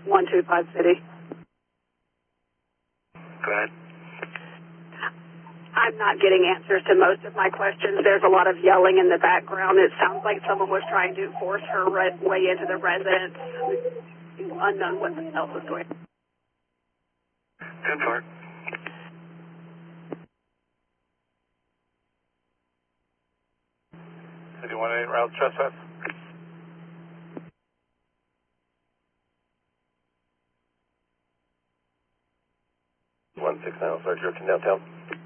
125 City. Go ahead. I'm not getting answers to most of my questions. There's a lot of yelling in the background. It sounds like someone was trying to force her way into the residence. Unknown what else was going on. 10-4. Did you want any route trespass? One 6 now, start drifting downtown.